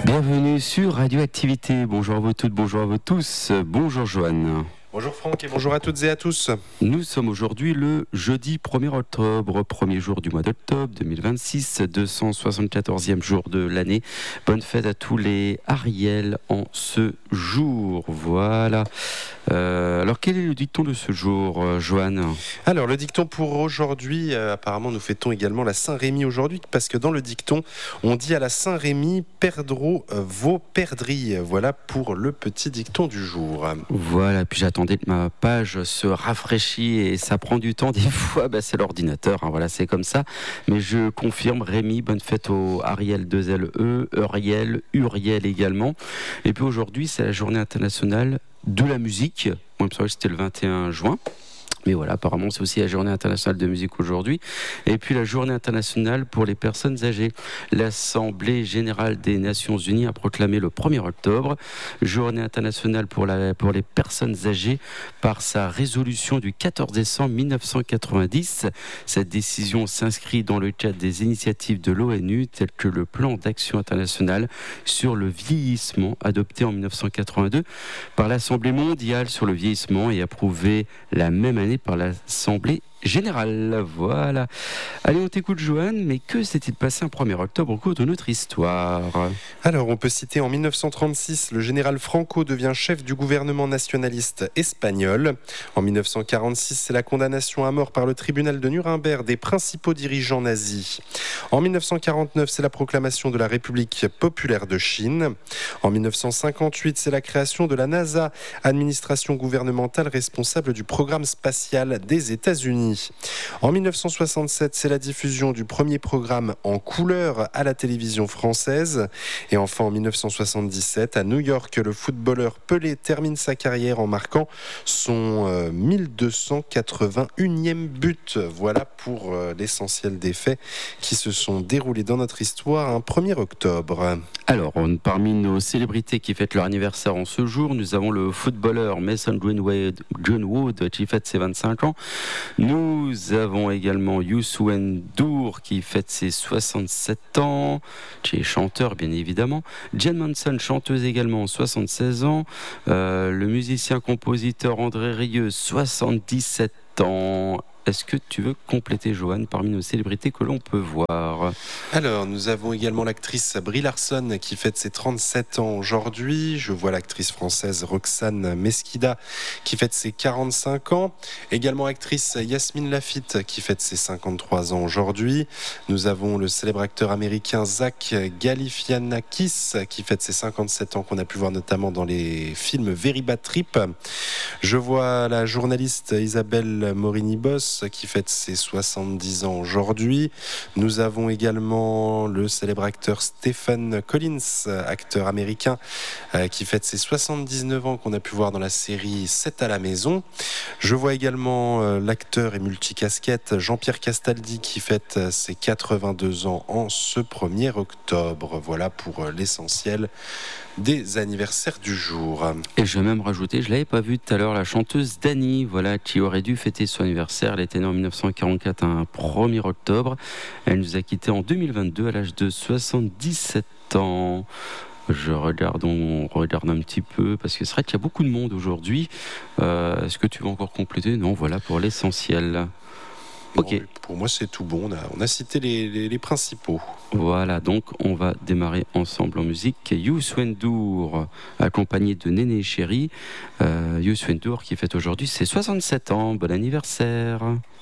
Bienvenue sur Radioactivité. Bonjour à vous toutes, bonjour à vous tous. Bonjour Joanne. Bonjour Franck et bonjour à toutes et à tous. Nous sommes aujourd'hui le jeudi 1er octobre, premier jour du mois d'octobre 2026, 274e jour de l'année. Bonne fête à tous les Ariel en ce jour. Voilà. Alors quel est le dicton de ce jour, Joanne ? Alors le dicton pour aujourd'hui, apparemment nous fêtons également la Saint-Rémy aujourd'hui, parce que dans le dicton on dit à la Saint-Rémy perdreau vos perdrix. Voilà pour le petit dicton du jour. Voilà, puis j'attendais que ma page se rafraîchisse et ça prend du temps des fois, c'est l'ordinateur, voilà, c'est comme ça. Mais je confirme, Rémi, bonne fête au Ariel 2LE, Uriel également. Et puis aujourd'hui c'est la journée internationale de la musique. Moi, il me semble que c'était le 21 juin. Mais voilà, apparemment, c'est aussi la journée internationale de musique aujourd'hui. Et puis la journée internationale pour les personnes âgées. L'Assemblée générale des Nations unies a proclamé le 1er octobre journée internationale pour les personnes âgées par sa résolution du 14 décembre 1990. Cette décision s'inscrit dans le cadre des initiatives de l'ONU telles que le plan d'action international sur le vieillissement adopté en 1982 par l'Assemblée mondiale sur le vieillissement et approuvé la même année par l'Assemblée générale. Voilà. Allez, on t'écoute, Joanne, mais que s'est-il passé un 1er octobre au cours de notre histoire ? Alors, on peut citer en 1936, le général Franco devient chef du gouvernement nationaliste espagnol. En 1946, c'est la condamnation à mort par le tribunal de Nuremberg des principaux dirigeants nazis. En 1949, c'est la proclamation de la République populaire de Chine. En 1958, c'est la création de la NASA, administration gouvernementale responsable du programme spatial des États-Unis. En 1967, c'est la diffusion du premier programme en couleur à la télévision française. Et enfin, en 1977, à New York, le footballeur Pelé termine sa carrière en marquant son 1281e but. Voilà pour l'essentiel des faits qui se sont déroulés dans notre histoire un 1er octobre. Alors, parmi nos célébrités qui fêtent leur anniversaire en ce jour, nous avons le footballeur Mason Greenwood qui fête ses 25 ans. Nous avons également Youssou N'Dour qui fête ses 67 ans, qui est chanteur bien évidemment. Jen Manson, chanteuse également, 76 ans. Le musicien-compositeur André Rieu, 77 ans. Est-ce que tu veux compléter, Joanne, parmi nos célébrités que l'on peut voir ? Alors, nous avons également l'actrice Brie Larson qui fête ses 37 ans aujourd'hui. Je vois l'actrice française Roxane Mesquida qui fête ses 45 ans. Également actrice Yasmine Lafitte qui fête ses 53 ans aujourd'hui. Nous avons le célèbre acteur américain Zach Galifianakis qui fête ses 57 ans, qu'on a pu voir notamment dans les films Very Bad Trip. Je vois la journaliste Isabelle Morini-Boss qui fête ses 70 ans aujourd'hui. Nous avons également le célèbre acteur Stephen Collins, acteur américain, qui fête ses 79 ans, qu'on a pu voir dans la série 7 à la maison. Je vois également l'acteur et multicasquette Jean-Pierre Castaldi qui fête ses 82 ans en ce 1er octobre. Voilà pour l'essentiel des anniversaires du jour. Et je vais même rajouter, je ne l'avais pas vu tout à l'heure, la chanteuse Dani, voilà, qui aurait dû fêter son anniversaire. Elle était née en 1944, un 1er octobre. Elle nous a quittés en 2022 à l'âge de 77 ans. On regarde un petit peu, parce que c'est vrai qu'il y a beaucoup de monde aujourd'hui. Est-ce que tu veux encore compléter ? Non, voilà pour l'essentiel. Ok. Non, pour moi, c'est tout bon. On a cité les principaux. Voilà, donc on va démarrer ensemble en musique. Youssou N'Dour, accompagné de Néné Chéri. Youssou N'Dour qui fête aujourd'hui ses 67 ans. Bon anniversaire.